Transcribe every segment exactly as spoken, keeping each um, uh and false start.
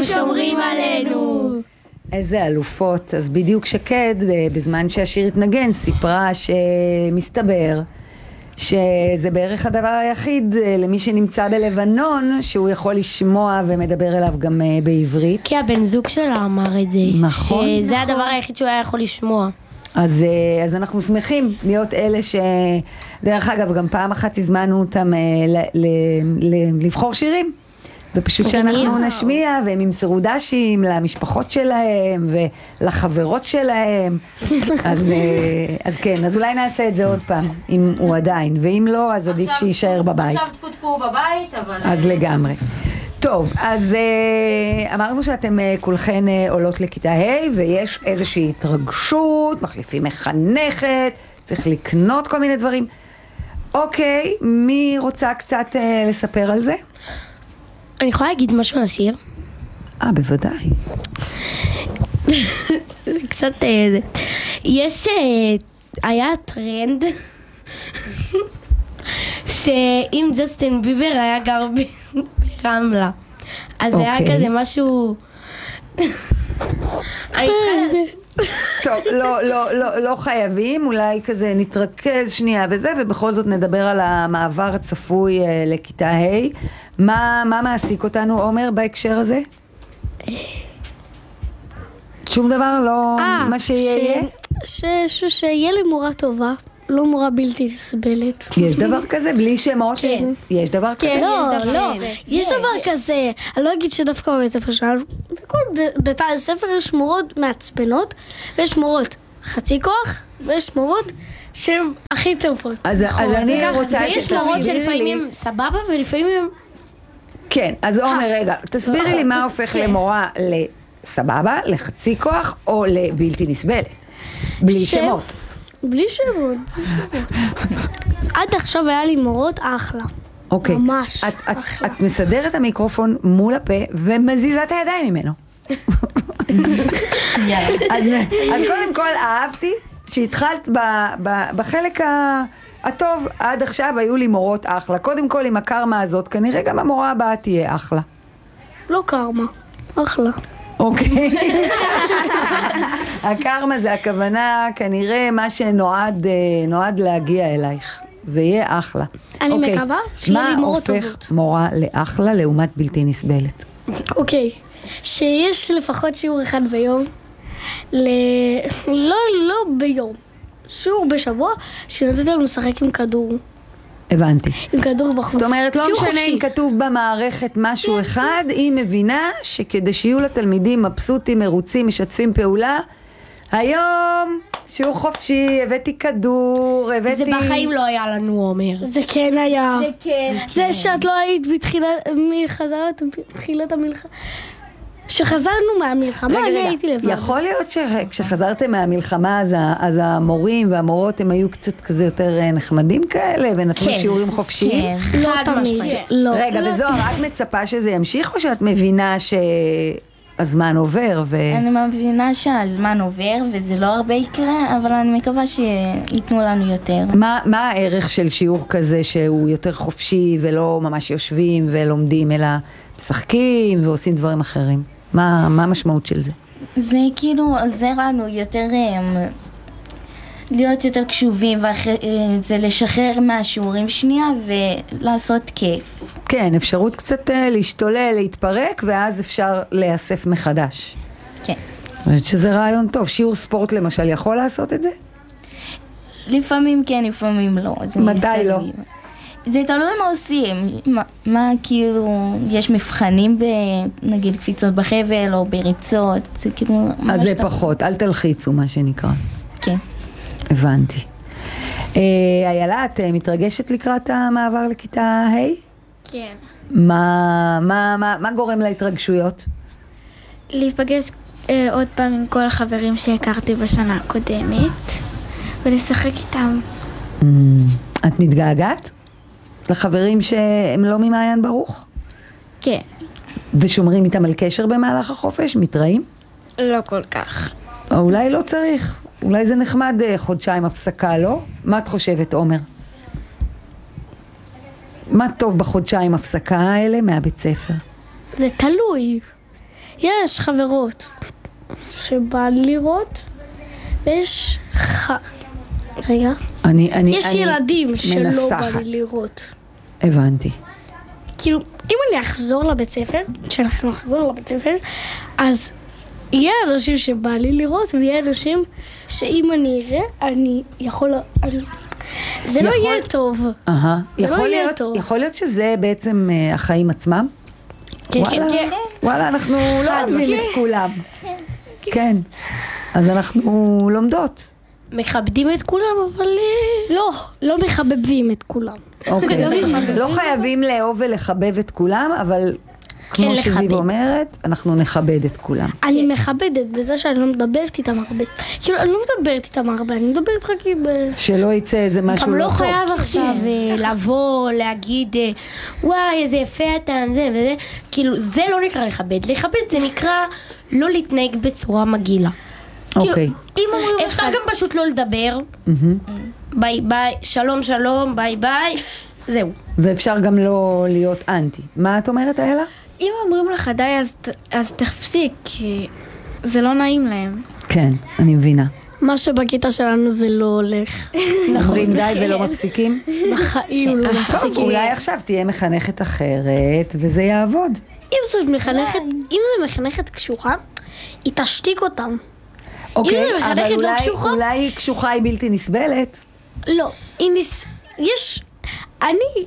ששומרים עלינו. איזה אלופות. אז בדיוק שקד, בזמן שהשיר התנגן, סיפרה שמסתבר שזה בערך הדבר היחיד למי שנמצא בלבנון שהוא יכול לשמוע ומדבר אליו גם בעברית. כי הבן זוג שלה אמר את זה. נכון. שזה נכון. הדבר היחיד שהוא היה יכול לשמוע. אז, אז אנחנו שמחים להיות אלה ש... דרך אגב, גם פעם אחת הזמנו אותם ל, ל, ל, לבחור שירים. ופשוט שאנחנו נשמיע, והם ימסרו דשים למשפחות שלהם ולחברות שלהם. אז, אז כן, אז אולי נעשה את זה עוד פעם, אם הוא עדיין. ואם לא, אז עדיף שישאר בבית. עכשיו תפו-תפו בבית, אבל... אז לגמרי. טוב, אז אמרנו שאתם כולכן עולות לכיתה ה' ויש איזושהי התרגשות, מחליפים מחנכת, צריך לקנות כל מיני דברים. אוקיי, מי רוצה קצת לספר על זה? אני יכולה להגיד משהו על השיר? אה, בוודאי. קצת... יש... היה טרנד שאם ג'סטין ביבר היה גר ברמלה, אז היה כזה משהו... אני צריכה... טוב, לא, לא, לא, לא חייבים, אולי כזה נתרכז שנייה בזה, ובכל זאת נדבר על המעבר הצפוי לכיתה ה'. מה, מה מעסיק אותנו, עומר, בהקשר הזה? שום דבר לא מה שיהיה? שיהיה לי מורה טובה, לא מורה בלתי נסבלת. יש דבר כזה? בלי שמות? כן. יש דבר כזה? לא, לא. יש דבר כזה. אני לא אגיד שדווקא בבית ספר שלנו, בכל בית הספר יש מורות מעצבנות, ויש מורות חצי כוח, ויש מורות שהן הכי טובות. אז אני רוצה שתסבירי לי... ויש מורות שלפעמים סבבה ולפעמים... כן, אז עומר, רגע, תסבירי לי מה הופך למורה לסבבה, לחצי כוח או לבלתי נסבלת. בלי שמות. בלי שמות. עד עכשיו היה לי מורות אחלה. אוקיי. ממש את, את, אחלה. את מסדרת את המיקרופון מול הפה ומזיזה את הידיים ממנו. אז, אז קודם כל אהבתי שהתחלת ב, ב, בחלק ה... הטוב. עד עכשיו היו לי מורות אחלה. קודם כל עם הקרמה הזאת, כנראה גם המורה הבאה תהיה אחלה. לא קרמה, אחלה. אוקיי. הקרמה זה הכוונה, כנראה מה שנועד נועד להגיע אלייך. זה יהיה אחלה. אני אוקיי. מקווה שיהיה לי מורות טובות. מה הופך מורה לאחלה לעומת בלתי נסבלת? אוקיי. שיש לפחות שיעור אחד ביום. ל... לא, לא ביום. שיעור בשבוע שנותנת לנו לשחק עם כדור. הבנתי. עם כדור בחוץ. זאת אומרת, לא משנה חופשי. אם כתוב במערכת משהו אחד, היא מבינה שכדי שיהיו לתלמידים מבסוטים, מרוצים, משתפים פעולה, היום שיעור חופשי, הבאתי כדור, הבאתי... זה בחיים לא היה לנו, עומר. זה כן היה. זה כן. זה שאת לא היית בתחילת, מחזרת, בתחילת המלחמה. שחזרנו מהמלחמה, אני הייתי לבד. יכול להיות שכשחזרתם מהמלחמה, אז, אז המורים והמורות הם היו קצת כזה יותר נחמדים כאלה, ונתנו כן, שיעורים חופשיים? כן, לא חד תמיד. משמעית. לא. רגע, לא. וזוהר, את מצפה שזה ימשיך, או שאת מבינה שהזמן עובר? ו... אני מבינה שהזמן עובר וזה לא הרבה יקרה, אבל אני מקווה שיתנו לנו יותר. מה, מה הערך של שיעור כזה שהוא יותר חופשי ולא ממש יושבים ולומדים, אלא משחקים ועושים דברים אחרים? מה, מה המשמעות של זה? זה כאילו עוזר לנו יותר להיות יותר קשובים, ואחרי זה לשחרר מהשיעורים שנייה ולעשות כיף. כן, אפשרות קצת להשתולל, להתפרק, ואז אפשר להיאסף מחדש. כן. אני חושבת שזה רעיון טוב. שיעור ספורט למשל יכול לעשות את זה? לפעמים כן, לפעמים לא. מתי לא? זה תלוי מה עושים, מה, מה כאילו, יש מבחנים בנגיד קפיצות בחבל או בריצות, זה כאילו... אז זה פחות, אל תלחיצו מה שנקרא. כן. הבנתי. איילה, את מתרגשת לקראת המעבר לכיתה ה'? כן. מה, מה, מה, מה גורם להתרגשויות? להיפגש אה, עוד פעם עם כל החברים שהכרתי בשנה הקודמת, ולשחק איתם. Mm, את מתגעגעת? לחברים שהם לא ממעיין ברוך? כן. ושומרים איתם על קשר במהלך החופש? מתראים? לא כל כך. או אולי לא צריך. אולי זה נחמד חודשיים הפסקה, לא? מה את חושבת, עומר? מה טוב בחודשיים הפסקה האלה מהבית ספר? זה תלוי. יש חברות שבא לי לראות, ויש ח... רגע. אני, אני, יש אני ילדים שלא מנסחת. בא לי לראות. הבנתי. כאילו, אם אני אחזור לבית ספר, כשאנחנו נחזור לבית ספר, אז יהיה אנשים שבא לי לראות, ויהיה אנשים שאם אני אראה, אני יכול... אני... זה יכול... לא יהיה טוב. אהה. זה יכול לא יהיה להיות, טוב. יכול להיות שזה בעצם uh, החיים עצמם? כן, וואלה, כן, כן. וואלה, אנחנו לא אוהבים את כולם. כן. אז אנחנו לומדות. מכבדים את כולם, אבל... לא, לא מחבבים את כולם. אוקיי. לא חייבים לאהוב ולחבב את כולם, אבל כמו שזיו לכבד. אומרת, אנחנו נכבד את כולם. אני מכבדת בזה שאני לא מדברת איתם הרבה. כאילו, אני לא מדברת איתם הרבה, אני מדברת רק עם... שלא יצא איזה משהו גם לא לא טוב. חייב עכשיו אה, לבוא, להגיד, אה, וואי, איזה יפה אתה, זה וזה. כאילו, זה לא נקרא לכבד. לכבד זה נקרא לא להתנהג בצורה מגעילה. אוקיי. כאילו, אם אומרים אפשר גם פשוט לא לדבר, ביי ביי, שלום שלום, ביי ביי, זהו. ואפשר גם לא להיות אנטי. מה את אומרת, אלה? אם אומרים לך די, אז, ת- אז תפסיק, כי זה לא נעים להם. כן, אני מבינה. מה שבכיתה שלנו זה לא הולך. אומרים די ולא מפסיקים? בחיים לא טוב, מפסיקים. אולי עכשיו תהיה מחנכת אחרת, וזה יעבוד. אם זאת מחנכת, אם זה מחנכת קשוחה, היא תשתיק אותם. אוקיי, זה מחנכת אבל לא אולי- קשוחה? אולי קשוחה היא בלתי נסבלת. לא, היא ניס... יש... אני...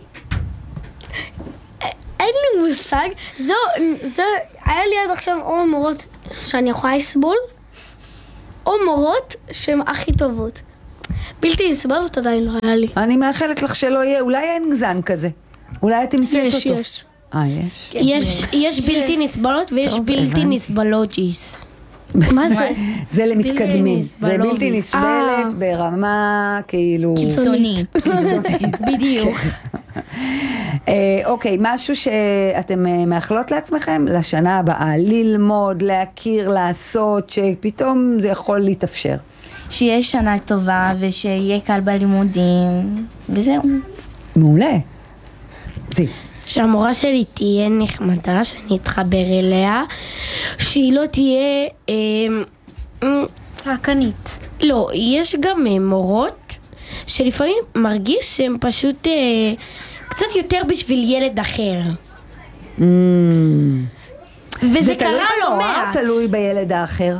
אין לי מושג. זו... זו... היה לי עד עכשיו או מורות שאני יכולה לסבול, או מורות שהן הכי טובות. בלתי נסבלות עדיין לא היה לי. אני מאחלת לך שלא יהיה, אולי אין גזן כזה. אולי את תמצאת יש, אותו. יש. אה, יש? יש, יש בלתי נסבלות ויש טוב, בלתי הבנתי. נסבלוג'יס. מה זה? זה למתקדמים. זה נסבלוביץ'. בלתי אה. נסבלת ברמה כאילו... קיצוני. בדיוק. אה, אוקיי, משהו שאתם אה, מאחלות לעצמכם לשנה הבאה, ללמוד, להכיר, לעשות, שפתאום זה יכול להתאפשר. שיהיה שנה טובה ושיהיה קל בלימודים, וזהו. מעולה. זיו. שהמורה שלי תהיה נחמדה, שאני אתחבר אליה, שהיא לא תהיה... אה, אה, צעקנית. לא, יש גם אה, מורות שלפעמים מרגיש שהן פשוט אה, קצת יותר בשביל ילד אחר. Mm. וזה זה קרה תלוי לא במורה, מעט. תלוי בילד האחר.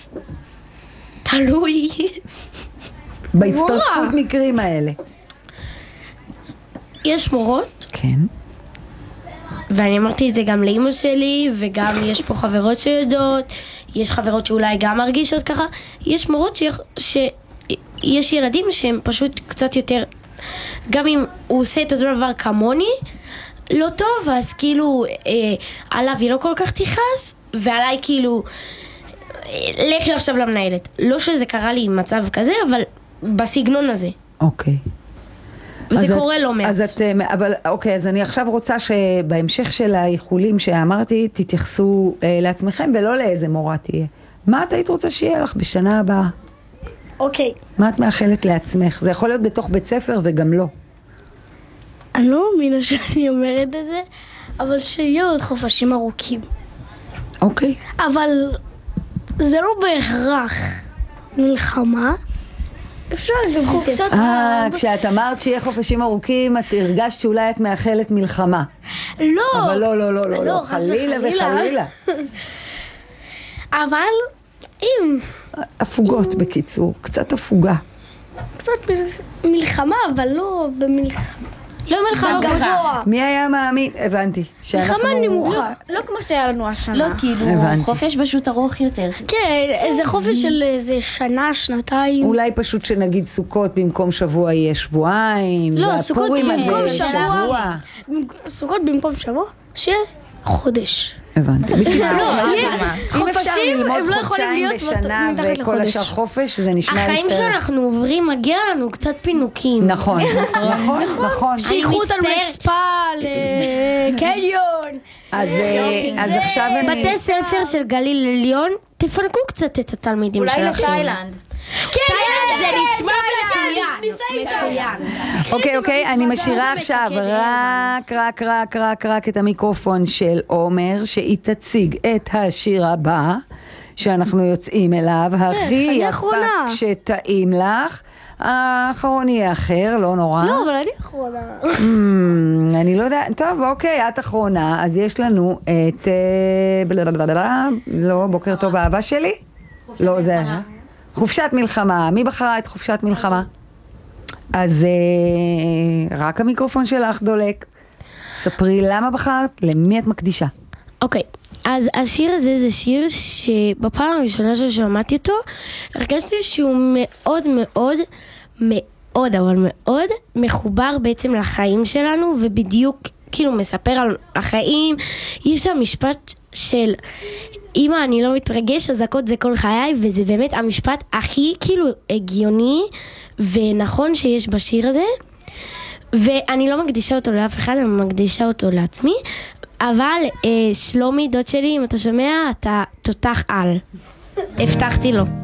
תלוי. בהצטרפות מקרים האלה. יש מורות, כן. ואני אמרתי את זה גם לאמא שלי, וגם יש פה חברות שיודעות, יש חברות שאולי גם מרגישות ככה, יש מורות שיש ילדים שהם פשוט קצת יותר, גם אם הוא עושה את אותו דבר כמוני, לא טוב, אז כאילו אה, עליו היא לא כל כך תיחס, ועליי כאילו, אה, לכי עכשיו למנהלת. לא שזה קרה לי עם מצב כזה, אבל בסגנון הזה. אוקיי. וזה אז קורה את, לא מעט. אז את, אבל אוקיי, אז אני עכשיו רוצה שבהמשך של האיחולים שאמרתי, תתייחסו אה, לעצמכם ולא לאיזה מורה תהיה. מה את היית רוצה שיהיה לך בשנה הבאה? אוקיי. מה את מאחלת לעצמך? זה יכול להיות בתוך בית ספר וגם לא. אני לא מאמינה שאני אומרת את זה, אבל שיהיו עוד חופשים ארוכים. אוקיי. אבל זה לא בהכרח מלחמה. אפשר גם חופשות... אה, כשאת אמרת שיהיה חופשים ארוכים, את הרגשת שאולי את מאחלת מלחמה. לא. אבל לא, לא, לא, לא, לא, חס חלילה וחלילה. אבל אם הפוגות בקיצור, קצת הפוגה. קצת מל- מלחמה, אבל לא במלחמה. לא מלחמה גבוה. מי היה מאמין? הבנתי. שאנחנו... מלחמה נמוכה. לא כמו שהיה לנו השנה. לא, כאילו, הבנתי. חופש פשוט ארוך יותר. כן, איזה חופש של איזה שנה, שנתיים. אולי פשוט שנגיד סוכות במקום שבוע יהיה שבועיים. לא, סוכות והפורים הזה במקום יהיה שבוע. סוכות במקום שבוע, שיהיה חודש. הבנתי. בקיצור, למה? אם אפשר חופשים, ללמוד הם לא יכולים חודשיים להיות בשנה מתחת וכל לחודש. השאר חופש, זה נשמע לי החיים פייר. שאנחנו עוברים מגיע לנו קצת פינוקים. נכון, נכון, נכון. שייכו אותנו מצטערת. לספא, לקניון. אז אה, אז עכשיו הם... בתי ספר של גליל עליון, תפנקו קצת את התלמידים אולי שלכם. לתאילנד. כן, זה נשמע מצוין. מצוין. אוקיי, אוקיי, אני משאירה עכשיו רק, רק, רק, רק, רק את המיקרופון של עומר, שהיא תציג את השיר הבא, שאנחנו יוצאים אליו, הכי יפה כשטעים לך. האחרון יהיה אחר, לא נורא. לא, אבל אני אחרונה. אני לא יודע, טוב, אוקיי, את אחרונה, אז יש לנו את... לא, בוקר טוב אהבה שלי? לא, זה... חופשת מלחמה. מי בחרה את חופשת מלחמה? אז רק המיקרופון שלך דולק. ספרי למה בחרת, למי את מקדישה? אוקיי, אז השיר הזה זה שיר שבפעם הראשונה ששמעתי אותו, הרגשתי שהוא מאוד מאוד מאוד, אבל מאוד מחובר בעצם לחיים שלנו, ובדיוק כאילו מספר על החיים. יש שם משפט של אמא, אני לא מתרגש, הזעקות זה כל חיי, וזה באמת המשפט הכי כאילו הגיוני ונכון שיש בשיר הזה, ואני לא מקדישה אותו לאף אחד, אני מקדישה אותו לעצמי. אבל אה, שלומי דוד שלי, אם אתה שומע, אתה תותח על. הבטחתי לו.